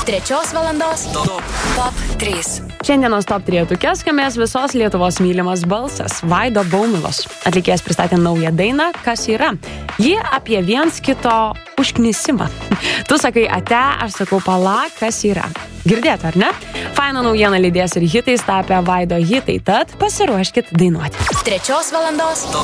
Trečios valandos Top 3. Šiandienos Top 3 skambės visos Lietuvos mylimas balsas Vaido Baumilos. Atlikėjas pristatė naują dainą Kas yra. Ji apie viens kito užknisimą. Tu sakai ate, aš sakau pala, kas yra. Girdėt, ar ne? Faina naujiena lydės ir hitais tapę Vaido hitai, tad pasiruoškit dainuoti. Trečios valandos